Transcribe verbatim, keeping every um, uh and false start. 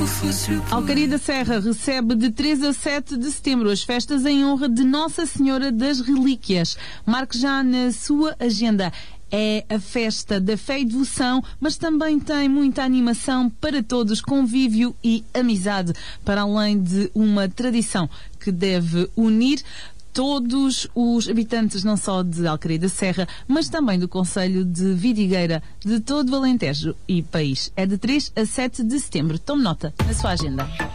Alcaria da Serra recebe de três a sete de setembro as festas em honra de Nossa Senhora das Relíquias. Marque já na sua agenda. É a festa da fé e devoção, mas também tem muita animação para todos, convívio e amizade, para além de uma tradição que deve unir todos os habitantes, não só de Alcaria da Serra, mas também do concelho de Vidigueira, de todo o Alentejo e país. É de três a sete de setembro. Tome nota na sua agenda.